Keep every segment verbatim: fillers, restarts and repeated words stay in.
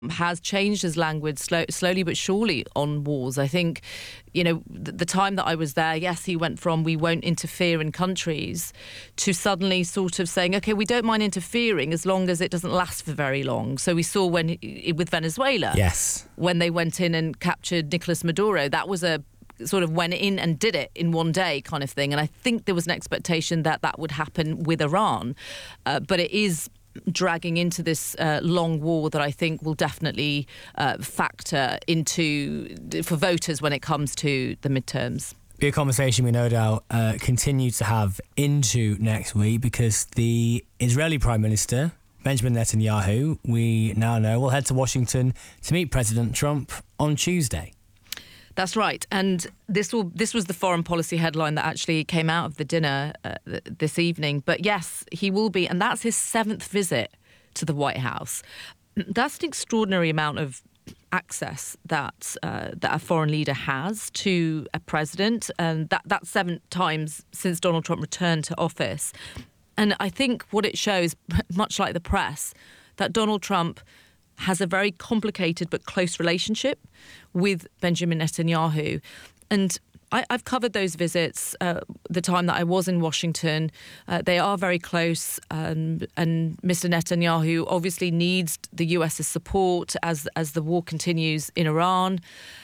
has changed his language slow, slowly but surely on wars. I think, you know, the, the time that I was there, yes, he went from we won't interfere in countries to suddenly sort of saying, OK, we don't mind interfering as long as it doesn't last for very long. So we saw when with Venezuela, yes, when they went in and captured Nicolas Maduro, that was a sort of went in and did it in one day kind of thing. And I think there was an expectation that that would happen with Iran. Uh, but it is dragging into this uh, long war that I think will definitely uh, factor into for voters when it comes to the midterms. Be a conversation we no doubt uh, continue to have into next week, because the Israeli Prime Minister Benjamin Netanyahu, we now know, will head to Washington to meet President Trump on Tuesday. That's right, and this will this was the foreign policy headline that actually came out of the dinner uh, th- this evening. But yes, he will be, and that's his seventh visit to the White House. That's an extraordinary amount of access that uh, that a foreign leader has to a president, and that that's seven times since Donald Trump returned to office. And I think what it shows, much like the press, that Donald Trump has a very complicated but close relationship with Benjamin Netanyahu. And I, I've covered those visits, uh, the time that I was in Washington. Uh, they are very close, um, and Mister Netanyahu obviously needs the US's support as, as the war continues in Iran.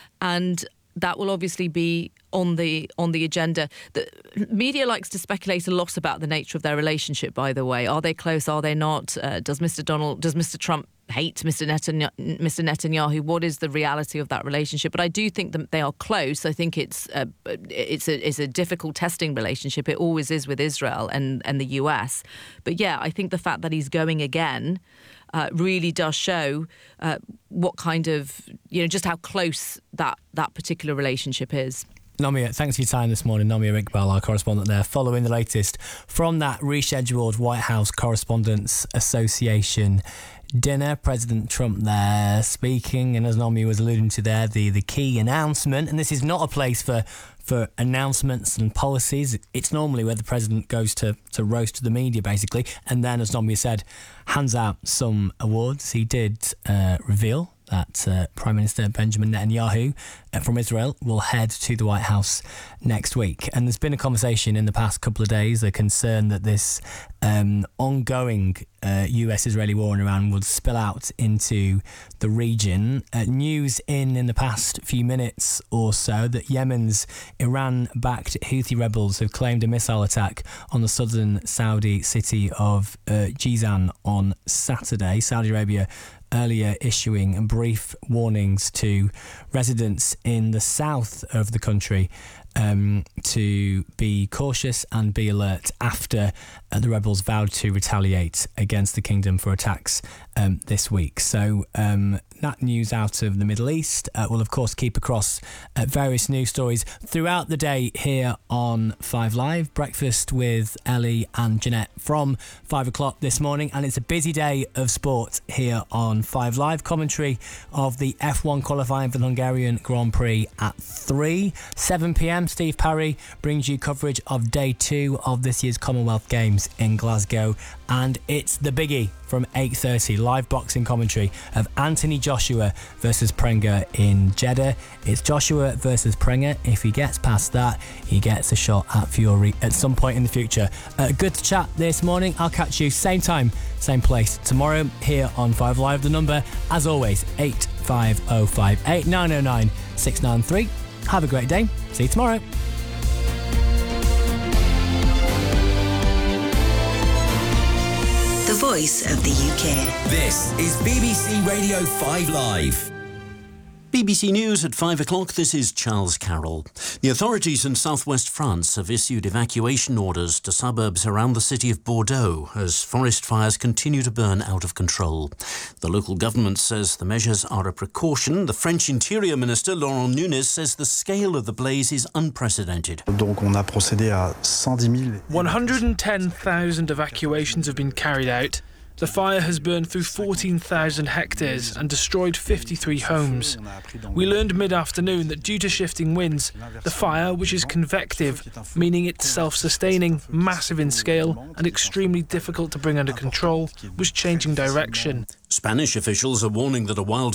And that will obviously be on the on the agenda. The media likes to speculate a lot about the nature of their relationship, by the way. Are they close? Are they not? Uh, does Mister Donald, does Mister Trump hate Mister Netanyahu, Mister Netanyahu? What is the reality of that relationship? But I do think that they are close. I think it's uh, it's a it's a difficult testing relationship. It always is with Israel and, and the U S. But yeah, I think the fact that he's going again uh, really does show uh, what kind of, you know, just how close that, that particular relationship is. Nomia, thanks for your time this morning. Nomia Iqbal, our correspondent there, following the latest from that rescheduled White House Correspondents Association dinner. President Trump there speaking, and as Nomia was alluding to there, the, the key announcement, and this is not a place for for announcements and policies. It's normally where the president goes to, to roast the media, basically, and then, as Nomia said, hands out some awards. He did uh, reveal that uh, Prime Minister Benjamin Netanyahu uh, from Israel will head to the White House next week. And there's been a conversation in the past couple of days, a concern that this um, ongoing uh, U S-Israeli war in Iran would spill out into the region. Uh, news in in the past few minutes or so that Yemen's Iran-backed Houthi rebels have claimed a missile attack on the southern Saudi city of uh, Jizan on Saturday. Saudi Arabia earlier issuing brief warnings to residents in the south of the country um, to be cautious and be alert after uh, the rebels vowed to retaliate against the kingdom for attacks um, this week. So um, that news out of the Middle East. Uh, we'll, of course, keep across uh, various news stories throughout the day here on five Live. Breakfast with Ellie and Jeanette from five o'clock this morning. And it's a busy day of sport here on five Live. Commentary of the F one qualifying for the Hungarian Grand Prix at three. seven p.m, Steve Parry brings you coverage of day two of this year's Commonwealth Games in Glasgow. And it's the biggie from eight thirty, live boxing commentary of Anthony Joshua versus Prenger in Jeddah. It's Joshua versus Prenger. If he gets past that, he gets a shot at Fury at some point in the future. Uh, good to chat this morning. I'll catch you same time, same place tomorrow here on five Live. The number, as always, eight five oh five eight nine oh nine six nine three. Have a great day. See you tomorrow. The voice of the U K. This is B B C Radio five Live. B B C News at five o'clock, this is Charles Carroll. The authorities in southwest France have issued evacuation orders to suburbs around the city of Bordeaux as forest fires continue to burn out of control. The local government says the measures are a precaution. The French Interior Minister, Laurent Nunez, says the scale of the blaze is unprecedented. Donc on a procédé à cent dix mille. one hundred ten thousand evacuations have been carried out. The fire has burned through fourteen thousand hectares and destroyed fifty-three homes. We learned mid-afternoon that due to shifting winds, the fire, which is convective, meaning it's self-sustaining, massive in scale and extremely difficult to bring under control, was changing direction. Spanish officials are warning that a wildfire